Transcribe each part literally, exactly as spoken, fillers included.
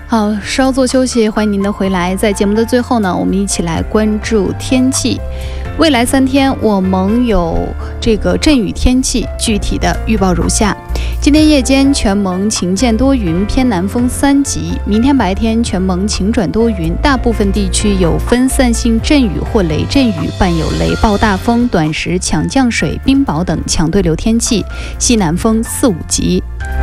好，稍作休息，欢迎您的回来。在节目的最后呢，我们一起来关注天气。未来三天，我蒙有这个阵雨天气，具体的预报如下：今天夜间全蒙晴间多云，偏南风三级；明天白天全蒙晴转多云，大部分地区有分散性阵雨或雷阵雨，伴有雷暴大风、短时强降水、冰雹等强对流天气，西南风四五级。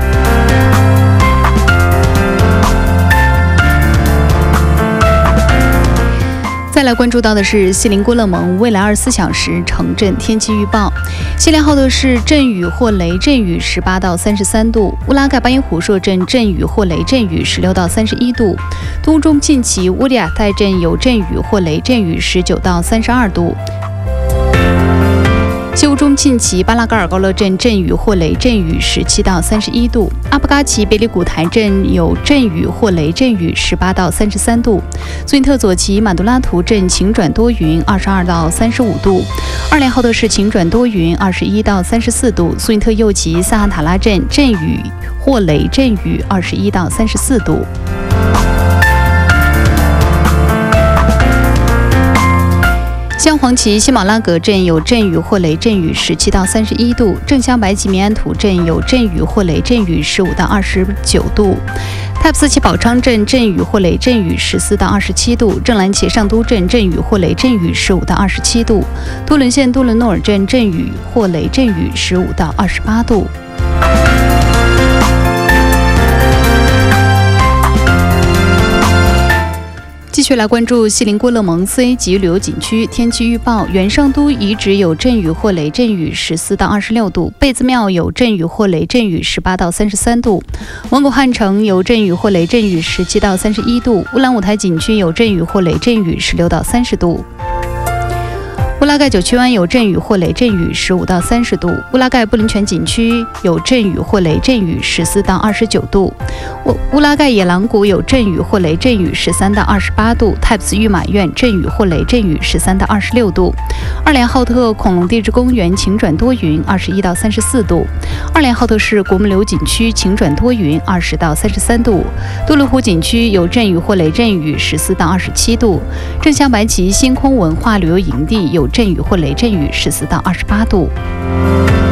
再来关注到的是锡林郭勒盟未来二十四小时城镇天气预报。锡林浩特市阵雨或雷阵雨十八到三十三度，乌拉盖巴音湖朔镇阵雨或雷阵雨十六到三十一度，东中近期乌里亚泰镇有阵雨或雷阵雨十九到三十二度。西乌中沁旗巴拉格尔高勒镇阵雨或雷阵雨十七到三十一度，阿布嘎奇别里古台镇有阵雨或雷阵雨十八到三十三度，苏因特左旗马杜拉图镇晴转多云二十二到三十五度，二连浩特市晴转多云二十一到三十四度，苏因特右旗萨哈塔拉镇阵雨或雷阵雨二十一到三十四度。镶黄旗西马拉格镇有阵雨或雷阵雨十七到三十一度，正镶白旗米安图镇有阵雨或雷阵雨十五到二十九度，泰普斯旗宝昌镇阵雨或雷阵雨十四到二十七度，正蓝旗上都镇阵雨或雷阵雨十五到二十七度，多伦县多伦诺尔镇阵雨或雷阵雨十五到二十八度。继续来关注锡林郭勒盟四 A 级旅游景区天气预报。元上都遗址有阵雨或雷阵雨十四到二十六度，贝兹庙有阵雨或雷阵雨十八到三十三度，蒙古汉城有阵雨或雷阵雨十七到三十一度，乌兰舞台景区有阵雨或雷阵雨十六到三十度。乌拉盖九曲湾有阵雨或雷阵雨十五到三十度，乌拉盖布林泉景区有阵雨或雷阵雨十四到二十九度，乌乌拉盖野狼谷有阵雨或雷阵雨十三到二十八度，泰普斯御马院阵雨或雷阵雨十三到二十六度，二连浩特恐龙地质公园晴转多云二十一到三十四度，二连浩特市国木流景区晴转多云二十到三十三度，多伦湖景区有阵雨或雷阵雨十四到二十七度，正镶白旗星空文化旅游营地有阵雨或雷阵雨十四到二十八度。